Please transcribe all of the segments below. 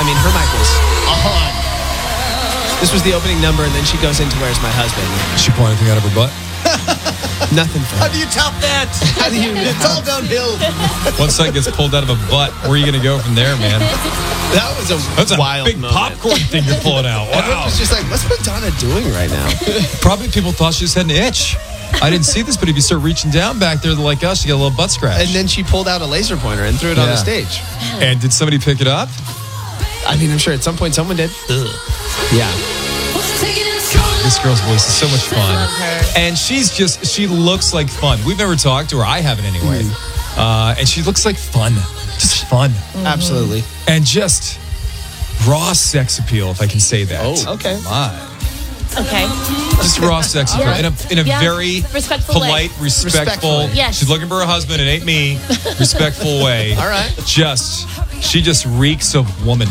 I mean, her mic was on. This was the opening number, and then she goes into Where's My Husband? She pull anything out of her butt? Nothing for her. How do you top that? How do you? It's all downhill. Once that gets pulled out of a butt, where are you going to go from there, man? That was That's a wild big moment. popcorn thing you're pulling out. Everyone Wow. was just like, what's Madonna doing right now? Probably people thought she just had an itch. I didn't see this, but if you start reaching down back there like us, you get a little butt scratch. And then she pulled out a laser pointer and threw it on the stage. And did somebody pick it up? I mean, I'm sure at some point someone did. Yeah. This girl's voice is so much fun. love her. And she looks like fun. We've never talked to her. I haven't anyway. And she looks like fun. Just fun. Absolutely. And just raw sex appeal, if I can say that. Oh, okay. My. Okay. Just raw sex appeal. In a very respectful polite, way. respectful. Yes. She's looking for her husband. It ain't me. Respectful way. All right. She just reeks of woman.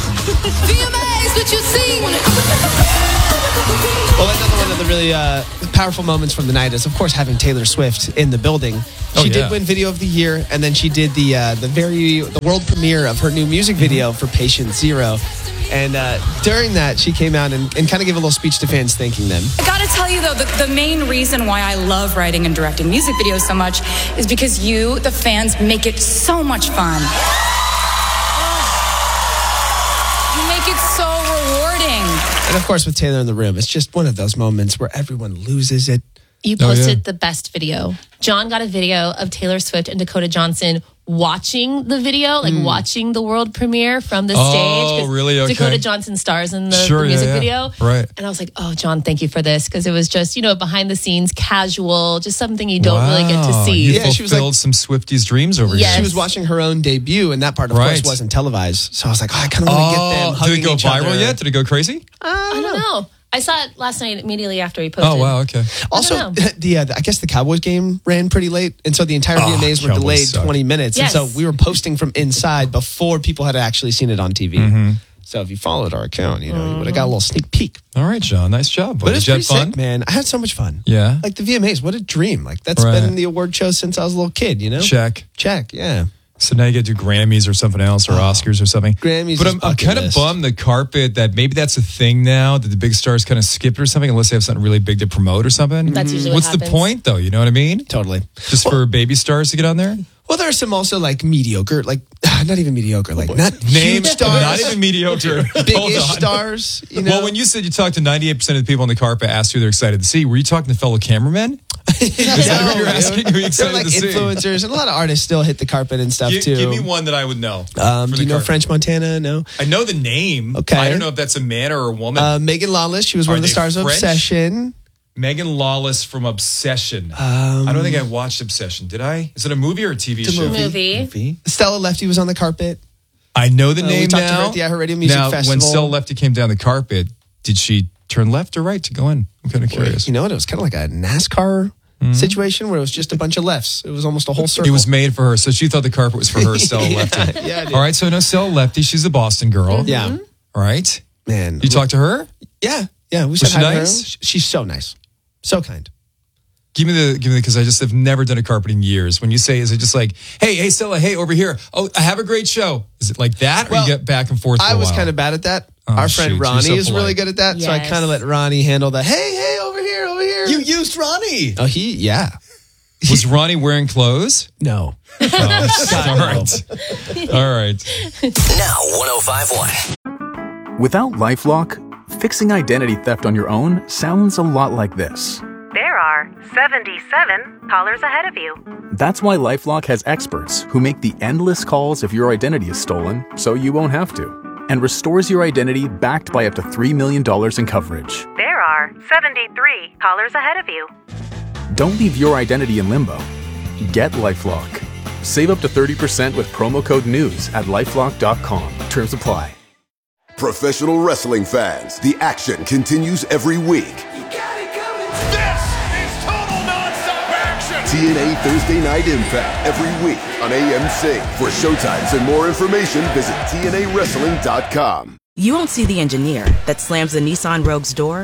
Well, another one of the really powerful moments from the night is, of course, having Taylor Swift in the building. She did win Video of the Year, and then she did the world premiere of her new music video for Patient Zero. And during that, she came out and kind of gave a little speech to fans thanking them. I gotta tell you, though, the main reason why I love writing and directing music videos so much is because you, the fans, make it so much fun. You make it so rewarding. And of course, with Taylor in the room, it's just one of those moments where everyone loses it. You posted the best video. John got a video of Taylor Swift and Dakota Johnson watching the video, like watching the world premiere from the stage. 'Cause really? Okay. Dakota Johnson stars in the music video. Right. And I was like, oh, John, thank you for this. Because it was just, behind the scenes, casual, just something you don't really get to see. You Yeah, she was fulfilled some Swifties' dreams over Yes. here. She was watching her own debut, and that part, of course, wasn't televised. So I was like, I kind of want to get them Did hugging it go each viral other. yet? Did it go crazy? I don't know. I saw it last night immediately after he posted. Oh, wow. Okay. Also, I don't I guess the Cowboys game ran pretty late, and so the entire VMAs were Cowboys delayed suck. 20 minutes. Yes. And so we were posting from inside before people had actually seen it on TV. So if you followed our account, you would have got a little sneak peek. All right, John. Nice job. But it was Did you pretty have fun? sick, man. I had so much fun. Yeah. Like the VMAs, what a dream. Like that's Right. been the award show since I was a little kid, Check. Check, yeah. So now you get to do Grammys or something else or Oscars or something. Grammys But is I'm bucket kind of list. bummed the carpet that maybe that's a thing now that the big stars kind of skip it or something unless they have something really big to promote or something. That's usually What's what the happens. point though? You know what I mean? Totally. Just for baby stars to get on there? Well, there are some also like mediocre, like not even mediocre, like not Name huge stars, not even mediocre. Hold big-ish on. stars. Well, when you said you talked to 98% of the people on the carpet, asked who they're excited to see, were you talking to fellow cameramen? Is that who you're asking? Who are you They're excited like to see? influencers, and a lot of artists still hit the carpet and stuff too. Give me one that I would know. Do for the you know carpet. French Montana? No. I know the name. Okay. I don't know if that's a man or a woman. Megan Lawless. She was Are one of the they stars of French? Obsession. Megan Lawless from Obsession. I don't think I watched Obsession. Did I? Is it a movie or a TV It's a show? Movie. Stella Lefty was on the carpet. I know the name we talked to her now. at the iHeartRadio Music now, Festival. when Stella Lefty came down the carpet, did she turn left or right to go in? I'm kind of curious. You know what? It was kind of like a NASCAR situation where it was just a bunch of lefts. It was almost a whole circle. It was made for her, so she thought the carpet was for her, Stella Lefty. Yeah, I did. All right, so I know Stella Lefty. She's a Boston girl. Yeah. All right. Man. You talked to her? Yeah. Yeah. We said she hi to her. nice? She's so nice. So kind. Give me the because I just have never done a carpet in years. When you say, is it just like, hey Stella, hey over here. Oh, I have a great show. Is it like that, or Well, you get back and forth? I was kind of bad at that. Oh, Our shoot, friend you're Ronnie so is really polite. good at that. So I Yes. kind of let Ronnie handle the hey, over here, over here. You used Ronnie. Oh, yeah. Was Ronnie wearing clothes? No. All right. All right. Now 105.1. Without LifeLock, fixing identity theft on your own sounds a lot like this. There are 77 callers ahead of you. That's why LifeLock has experts who make the endless calls if your identity is stolen, so you won't have to, and restores your identity backed by up to $3 million in coverage. There are 73 callers ahead of you. Don't leave your identity in limbo. Get LifeLock. Save up to 30% with promo code NEWS at LifeLock.com. Terms apply. Professional wrestling fans, the action continues every week. This is total nonstop action! TNA Thursday Night Impact every week on AMC. For showtimes and more information, visit TNAWrestling.com. You won't see the engineer that slams the Nissan Rogue's door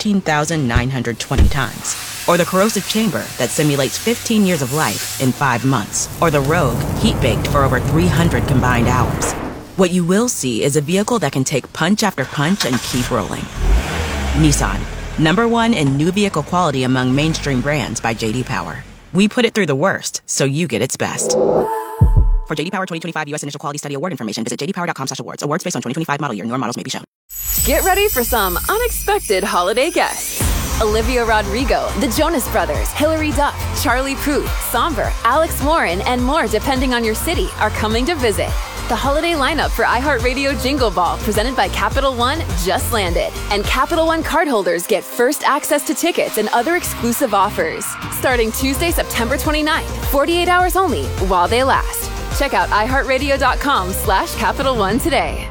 13,920 times. Or the corrosive chamber that simulates 15 years of life in 5 months. Or the Rogue heat-baked for over 300 combined hours. What you will see is a vehicle that can take punch after punch and keep rolling. Nissan, #1 in new vehicle quality among mainstream brands by J.D. Power. We put it through the worst, so you get its best. For J.D. Power 2025 U.S. Initial Quality Study Award information, visit jdpower.com/awards. Awards based on 2025 model year. Newer models may be shown. Get ready for some unexpected holiday guests. Olivia Rodrigo, the Jonas Brothers, Hilary Duff, Charlie Puth, Somber, Alex Warren, and more depending on your city are coming to visit. The holiday lineup for iHeartRadio Jingle Ball, presented by Capital One, just landed. And Capital One cardholders get first access to tickets and other exclusive offers. Starting Tuesday, September 29th, 48 hours only, while they last. Check out iHeartRadio.com/Capital One today.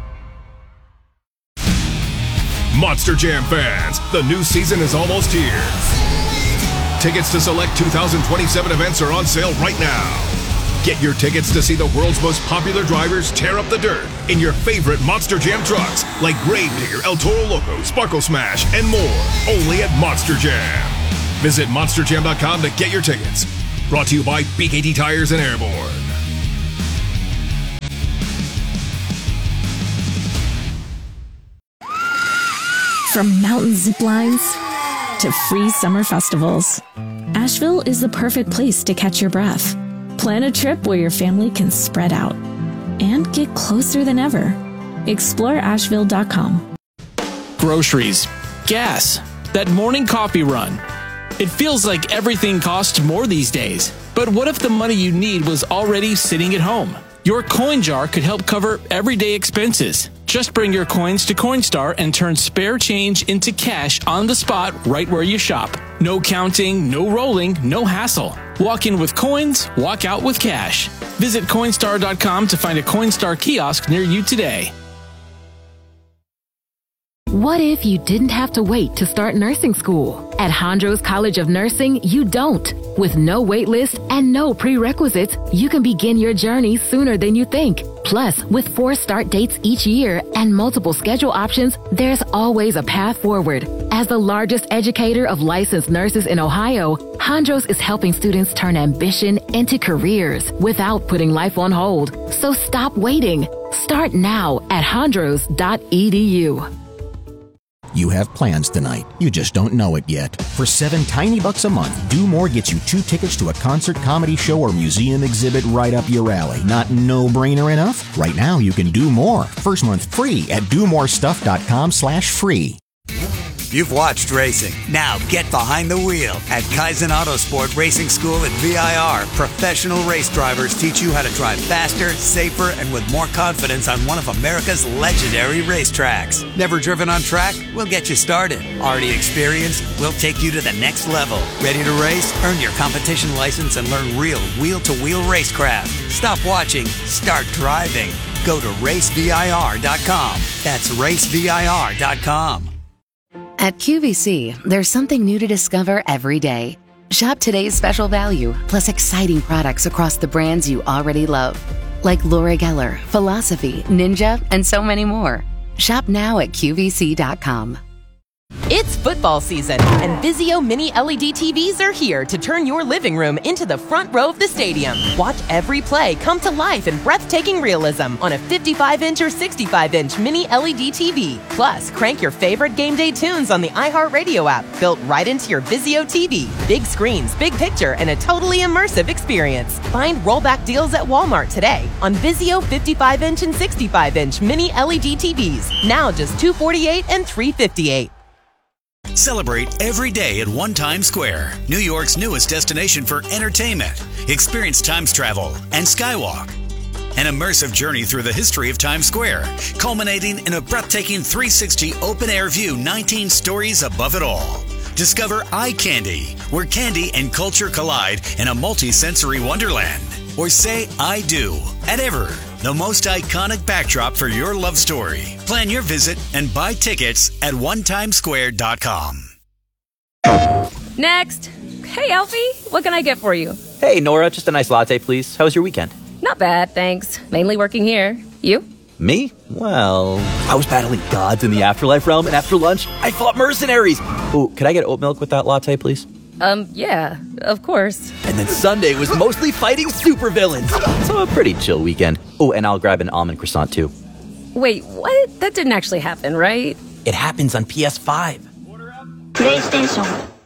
Monster Jam fans, the new season is almost here. Tickets to select 2027 events are on sale right now. Get your tickets to see the world's most popular drivers tear up the dirt in your favorite Monster Jam trucks like Gravedigger, El Toro Loco, Sparkle Smash, and more. Only at Monster Jam. Visit monsterjam.com to get your tickets. Brought to you by BKT Tires and Airborne. From mountain zip lines to free summer festivals, Asheville is the perfect place to catch your breath. Plan a trip where your family can spread out and get closer than ever. Explore Asheville.com. Groceries, gas, that morning coffee run. It feels like everything costs more these days. But what if the money you need was already sitting at home? Your coin jar could help cover everyday expenses. Just bring your coins to Coinstar and turn spare change into cash on the spot right where you shop. No counting, no rolling, no hassle. Walk in with coins, walk out with cash. Visit Coinstar.com to find a Coinstar kiosk near you today. What if you didn't have to wait to start nursing school? At Hondros College of Nursing, you don't. With no wait list and no prerequisites, you can begin your journey sooner than you think. Plus, with 4 start dates each year and multiple schedule options, there's always a path forward. As the largest educator of licensed nurses in Ohio, Hondros is helping students turn ambition into careers without putting life on hold. So stop waiting. Start now at hondros.edu. You have plans tonight. You just don't know it yet. For $7 tiny bucks a month, Do More gets you 2 tickets to a concert, comedy show, or museum exhibit right up your alley. Not no-brainer enough? Right now, you can do more. First month free at domorestuff.com/free. You've watched racing. Now get behind the wheel. At Kaizen Autosport Racing School at VIR, professional race drivers teach you how to drive faster, safer, and with more confidence on one of America's legendary racetracks. Never driven on track? We'll get you started. Already experienced? We'll take you to the next level. Ready to race? Earn your competition license and learn real wheel-to-wheel racecraft. Stop watching. Start driving. Go to racevir.com. That's racevir.com. At QVC, there's something new to discover every day. Shop today's special value, plus exciting products across the brands you already love. Like Laura Geller, Philosophy, Ninja, and so many more. Shop now at QVC.com. It's football season, and Vizio Mini LED TVs are here to turn your living room into the front row of the stadium. Watch every play come to life in breathtaking realism on a 55-inch or 65-inch Mini LED TV. Plus, crank your favorite game day tunes on the iHeartRadio app, built right into your Vizio TV. Big screens, big picture, and a totally immersive experience. Find rollback deals at Walmart today on Vizio 55-inch and 65-inch Mini LED TVs. Now just $248 and $358. Celebrate every day at One Times Square, New York's newest destination for entertainment. Experience Times travel and Skywalk. An immersive journey through the history of Times Square, culminating in a breathtaking 360 open-air view 19 stories above it all. Discover Eye Candy, where candy and culture collide in a multi-sensory wonderland. Or say I do at Ever, the most iconic backdrop for your love story. Plan your visit and buy tickets at onetimesquare.com. Next. Hey, Alfie, what can I get for you? Hey, Nora, just a nice latte, please. How was your weekend? Not bad, thanks. Mainly working here. You? Me? Well, I was battling gods in the afterlife realm, and after lunch, I fought mercenaries. Ooh, could I get oat milk with that latte, please? Yeah, of course. And then Sunday was mostly fighting supervillains. So a pretty chill weekend. Oh, and I'll grab an almond croissant too. Wait, what? That didn't actually happen, right? It happens on PS5. PlayStation